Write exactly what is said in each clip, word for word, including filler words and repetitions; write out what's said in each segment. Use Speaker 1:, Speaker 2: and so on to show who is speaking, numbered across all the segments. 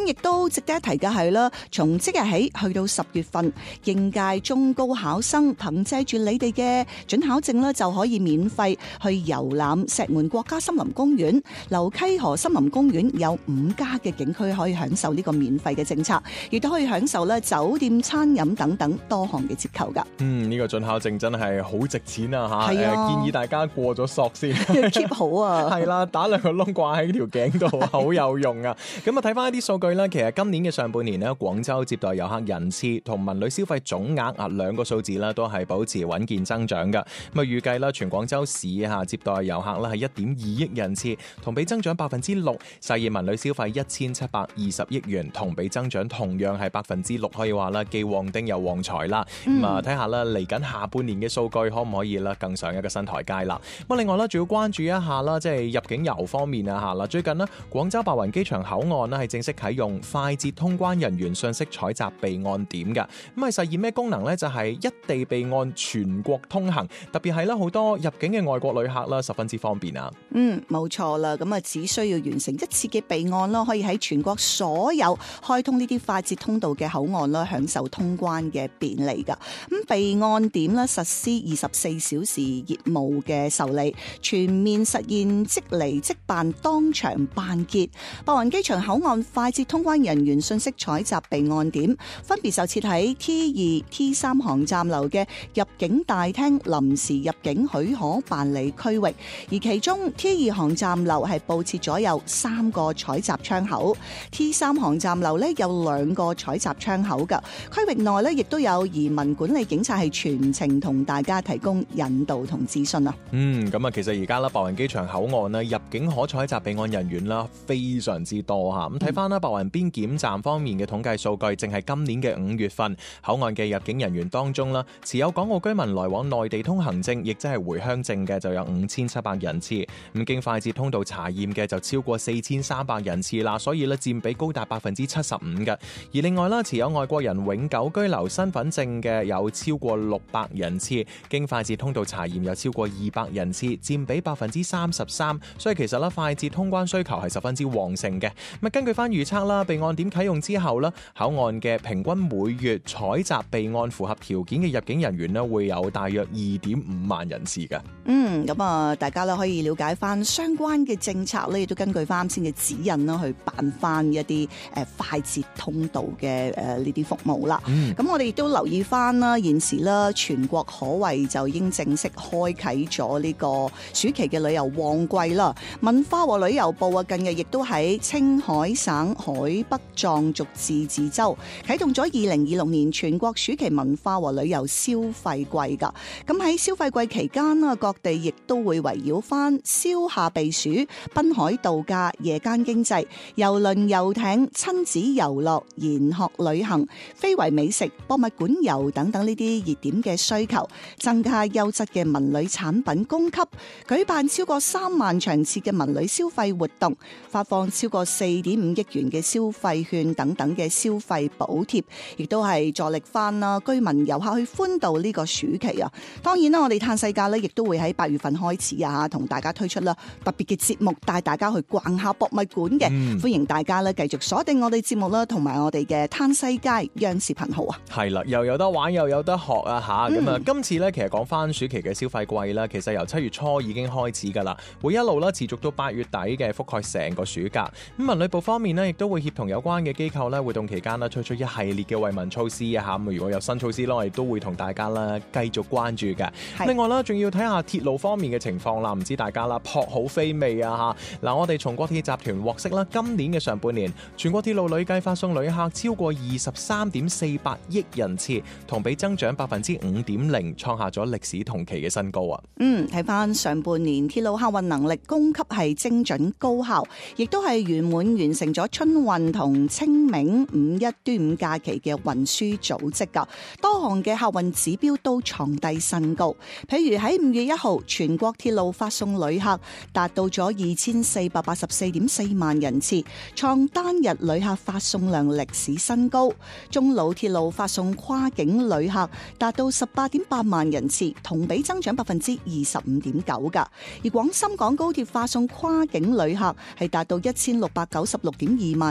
Speaker 1: 亦都值得一提嘅係啦，從即日起去到十月份，應屆中高考生憑借住你哋嘅准考證咧，就可以免費去遊覽石門國家森林公園、流溪河森林公園，有五家嘅景區可以享受呢個免費嘅政策，亦都可以享受咧酒店、餐飲等等多項嘅折扣噶。
Speaker 2: 嗯，呢、這個准考證真係好值錢啊吓！
Speaker 1: 係啊、
Speaker 2: 呃，建議大家過咗索先
Speaker 1: ，keep 好啊。
Speaker 2: 係啦，打兩個窿掛喺條頸度，好有用啊！咁啊，睇翻一啲數據啦，其實今年嘅上半年呢，廣州接待遊客人次同文旅消費總額啊兩個數字啦，都係保持穩健增長噶。咁啊，預計啦，全廣州市吓接待遊客啦係一點二億人次，同比增長百分之六，實現文旅消費一千七百二十億元，同比增長同樣係百分之六，可以話啦，既旺丁又旺財啦。咁啊、嗯，睇下啦，嚟緊下半年嘅數據可唔可以啦，更上一個新台階啦。咁另外啦，仲要關注一下啦，即係入境遊方面啊吓啦。最近呢，廣州白雲機場口岸呢係正式啟用快捷通關人員信息採集備案點嘅。咁係實現咩功能呢？就係、是、一地備案，全國通行。特別係啦，好多入境嘅外國旅客啦，十分之方便啊。
Speaker 1: 嗯，冇錯啦。咁啊，只需要完成一次嘅備案啦，可以喺全國所有開通呢啲快捷通道嘅口岸啦，享受通關嘅便利噶。咁備案點啦，實施二十四小時業務嘅受理，全面實現即嚟即辦，當場辦結。白雲機場口岸快捷通關人員信息採集備案點分別就設喺 T 二、T 三航站樓嘅入境大廳臨時入境許可辦理區域，而其中 T 二航站樓係佈設咗有三個採集窗口， T 三航站樓呢有兩個採集窗口㗎。區域內呢亦都有移民管理警察係全程同大家提供引導同資訊啊。
Speaker 2: 嗯，咁啊，其實而家啦，白雲機場口岸啦，入境可採集備案人員啦，非常之多吓。咁睇翻啦，白雲邊檢站方面嘅統計數據，淨係今年嘅五月份，口岸嘅入境人員當中啦，持有港澳居民來往內地通行證，亦即係回鄉證嘅就有五千七百人次。咁經快捷通道查驗嘅就超過四千三百人次啦，所以咧佔比高達百分之七十五嘅。而另外啦，持有外國人永久居留身份證嘅有超過六百人次，經快捷通道查驗有超過二百人次，佔比百分之三十三。所以其實咧，快捷通關需求係十分之旺盛嘅。咁根據翻預測啦，備案點啟用之後咧，口岸嘅平均每月採集備案符合條件嘅入境人員咧，會有大約二點五萬人次嘅。
Speaker 1: 嗯，咁啊，大家咧可以了解翻相關嘅政策咧，亦都根據翻啱先嘅指引啦，去辦翻一啲誒快捷通道嘅誒呢啲服務啦。咁、嗯、我哋亦都留意翻啦，現時啦，全國可謂就已經正式開啟咗呢個暑期嘅旅遊旺季啦。文化和旅遊部啊，近日亦都喺青海省海北壯族自治州啟動咗二零二六年全國暑期文化和旅遊消費季噶。咁喺消費季期間啦，各地亦都會圍繞翻消夏避暑、濱海度假、夜間經濟、郵輪遊艇、親子遊樂、研學旅行、非遺美食、博物館遊等等呢啲熱點嘅需求，增加優質嘅文旅產品供給，舉辦超過三萬場次嘅文旅消費活動，發放超過四點五億元嘅消費券等等嘅消費補貼，亦都係助力翻啦居民遊客去歡度呢個暑期啊！當然啦，我哋嘆世界咧，亦都會喺八月份開始啊，同大家推出啦特別嘅節目，帶大家去逛下博物館嘅、嗯，歡迎大家咧繼續鎖定我哋節目啦，同埋我哋嘅嘆世界央視頻號啊！
Speaker 2: 係啦，又有得玩又有得學啊吓！咁、嗯、啊，今次咧其實講翻暑期嘅消費季啦，其實由七月初已經開始噶啦，會一路啦持續到八月底嘅，覆蓋成個暑假。咁文旅部方面呢，亦都會協同有關嘅機構咧，活動期間呢推出一系列嘅惠民措施啊吓！咁如果有新措施啦，我哋都會同大家啦繼續關注嘅。另外啦，仲要睇下鐵路方面嘅情況啦，唔知大家啦撲好飛未啊吓？嗱，我哋從國鐵集團獲悉啦，今年嘅上半年，全國鐵路累計發送旅客超過二十三點四八億人次，同比增長百分之五點零，創下咗歷史同期嘅新高啊！
Speaker 1: 嗯，睇翻上半年鐵路客運能力供給係精準高效，亦都係圓滿完成咗春運同清明、五一、端午假期嘅運輸組織噶，多項嘅客運指標都創低新高。譬如喺五月一號，全國鐵路發送旅客達到咗二千四百八十四點四萬人次，創單日旅客發送量歷史新高。中老鐵路發送跨境旅客達到十八點八萬人次，同比增長百分之二十五點九噶。而廣深港高鐵發送跨境旅客係達到一千六百九十六點二萬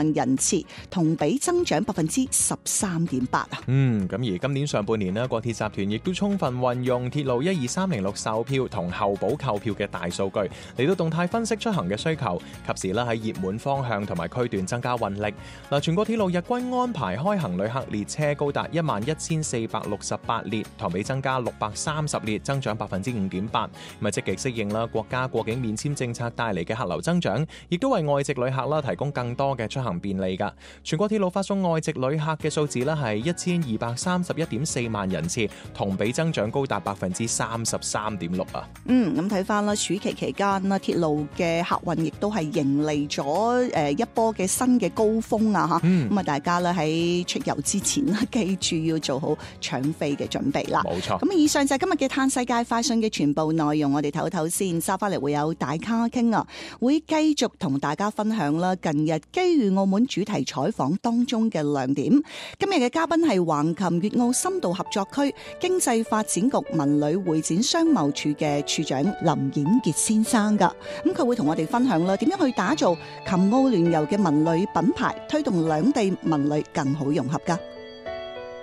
Speaker 1: 萬人次，同比增長百分之十三點八啊。
Speaker 2: 嗯，咁而今年上半年呢，國鐵集團亦都充分運用鐵路一二三零六售票同候補購票嘅大數據，嚟到動態分析出行嘅需求，及時咧喺熱門方向同埋區段增加運力。嗱，全國鐵路日均安排開行旅客列車高達一萬一千四百六十八列，同比增加六百三十列，增長百分之五點八。咁啊，積極適應啦國家過境免簽政策帶嚟嘅客流增長，亦都為外籍旅客啦提供更多嘅出行便利㗎。全國鐵路發送外籍旅客嘅數字咧係一千二百三十一點四萬人次，同比增長高達百分之三十三點六啊。
Speaker 1: 嗯，咁睇翻啦，暑期期間啦，鐵路嘅客運亦都係迎嚟咗誒一波嘅新嘅高峰啊！嚇、嗯，咁啊，大家咧喺出遊之前啦，記住要做好搶飛嘅準備啦。
Speaker 2: 冇錯。
Speaker 1: 咁以上就係今日嘅嘆世界快訊嘅全部內容，我哋唞唞先，揸翻嚟會有大咖傾啊，會繼續同大家分享啦。近日機遇澳門主題採訪當中嘅亮點。今日嘅嘉賓係橫琴粵澳深度合作區經濟發展局文旅會展商貿處嘅處長林演傑先生噶，咁佢會同我哋分享啦，點樣去打造琴澳聯遊嘅文旅品牌，推動兩地文旅更好融合噶。